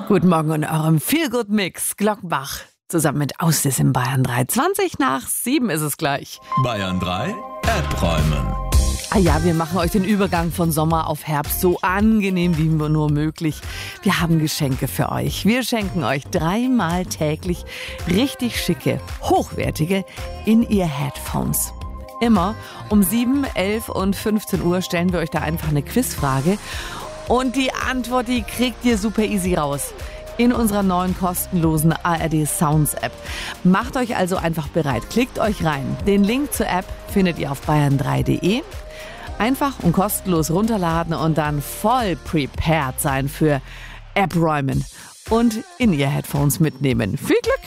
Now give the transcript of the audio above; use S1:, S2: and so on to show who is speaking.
S1: Guten Morgen in eurem Feel-Good-Mix. Glockenbach zusammen mit Auslis in Bayern 3. 20:07 ist es gleich.
S2: Bayern 3, App-Räumen.
S1: Ah ja, wir machen euch den Übergang von Sommer auf Herbst so angenehm wie nur möglich. Wir haben Geschenke für euch. Wir schenken euch 3-mal täglich richtig schicke, hochwertige In-Ear-Headphones. Immer um 7, 11 und 15 Uhr stellen wir euch da einfach eine Quizfrage. Und die Antwort, die kriegt ihr super easy raus. In unserer neuen kostenlosen ARD Sounds App. Macht euch also einfach bereit. Klickt euch rein. Den Link zur App findet ihr auf bayern3.de. Einfach und kostenlos runterladen und dann voll prepared sein für App-Räumen und In-Ear-Headphones mitnehmen. Viel Glück